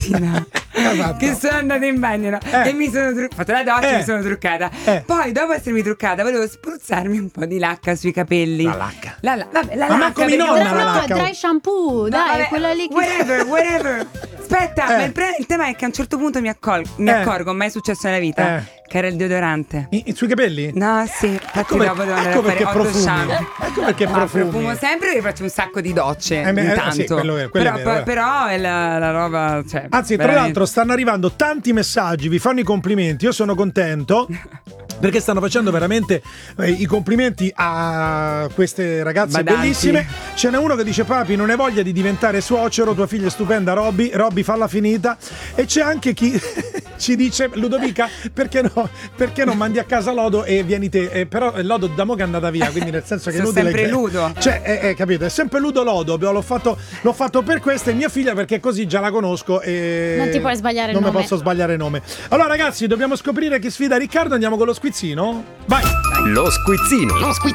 mattina che sono andata in bagno, no? E mi sono fatto la doccia, mi sono truccata. Poi dopo essermi truccata volevo spruzzarmi un po' di lacca sui capelli. La lacca. Vabbè, la ma lacca. come nonna la lacca? Dry shampoo, dai, vabbè, quella lì che... Whatever. Aspetta, ma il tema è che a un certo punto mi accorgo, mai è successo nella vita, che era il deodorante. Sui capelli? No, sì, infatti dopo devo andare a fare 8 shampoo. Ecco perché profumi. Profumo sempre che faccio un sacco di docce intanto. Sì, quello è vero. Però è la roba, cioè, anzi, tra l'altro stanno arrivando tanti messaggi, vi fanno i complimenti, io sono contento. Perché stanno facendo veramente i complimenti a queste ragazze badanti, bellissime. Ce n'è uno che dice: papi, non hai voglia di diventare suocero, tua figlia è stupenda, Robby falla finita. E c'è anche chi ci dice: Ludovica, perché non mandi a casa Lodo e vieni te? Però Lodo da mo' che è andata via, quindi nel senso che è inutile sempre Ludo, cioè capito, è sempre Lodo. L'ho fatto per questa, e mia figlia, perché così già la conosco e non ti puoi sbagliare il nome. Non mi posso sbagliare il nome. Allora ragazzi, dobbiamo scoprire chi sfida Riccardo. Andiamo con lo squizzino. Vai. Lo squizzino.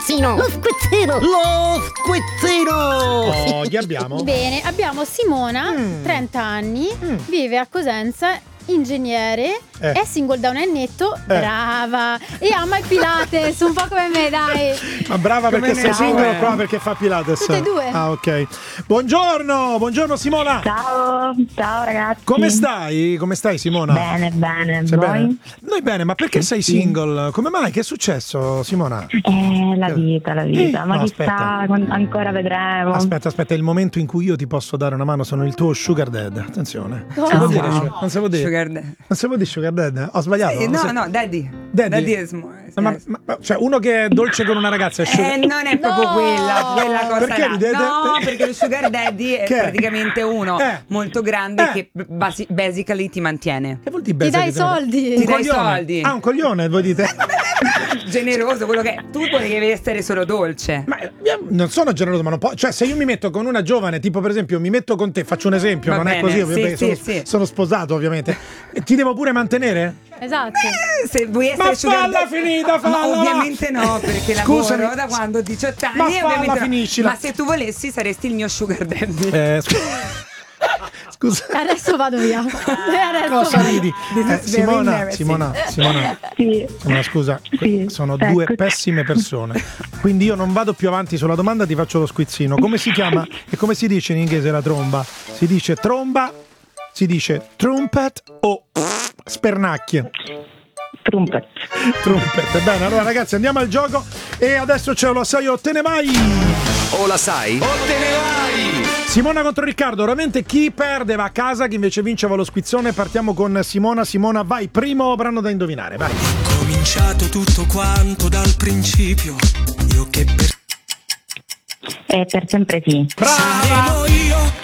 Oh, chi abbiamo? Bene, abbiamo Simona, 30 anni, vive a Cosenza, ingegnere, è single da un annetto, brava, e ama il Pilates, un po' come me, dai. Ma brava Come perché sei ne single o so, qua perché fa Pilates? Tutte e due. Ah, ok. Buongiorno Simona. Ciao ragazzi. Come stai Simona? Bene. Sei Voi? bene? Noi bene, ma perché sei single? Come mai? Che è successo, Simona? La vita. Ma no, chissà, ancora vedremo. Aspetta, è il momento in cui io ti posso dare una mano, sono il tuo sugar dad. Attenzione. Non si può dire. Sugar daddy. Non si può dire sugar dad? Ho sbagliato? No, daddy. Daddy is more. Ma, cioè, uno che è dolce con una ragazza è sugar... non è proprio quella cosa. Perché ridete? No, perché lo sugar daddy è praticamente uno molto grande che basically ti mantiene. Che vuol dire Ti dai i soldi. Ti dai i soldi. Ah, un coglione, voi dite? Generoso, quello che tu devi essere solo dolce. Ma non sono generoso, ma non può. Cioè, se io mi metto con una giovane, tipo per esempio, mi metto con te, faccio un esempio, Va non bene, è così, perché sì. sono sposato, ovviamente. Ti devo pure mantenere? Esatto. Se vuoi essere Ma sugar falla finita, falla! Ma ovviamente no, perché Scusami. lavoro da quando ho 18 anni. Ma ovviamente falla, no. finiscila. Ma se tu volessi saresti il mio sugar daddy. Scusa. Adesso vado via. Cosa ridi? Simona, Sì. Simona, scusa, sono due pessime persone. Quindi io non vado più avanti sulla domanda, ti faccio lo squizzino. Come si chiama e come si dice in inglese la tromba? Si dice tromba, si dice trumpet o spernacchie? Trumpet. Bene, allora ragazzi, andiamo al gioco e adesso c'è lo sai o te ne vai. O la sai o te ne vai. Simona contro Riccardo, ovviamente chi perde va a casa, chi invece vince va allo squizzone. Partiamo con Simona, vai, primo brano da indovinare, vai. Cominciato tutto quanto dal principio, io che Per sempre sì. Brava! saremo io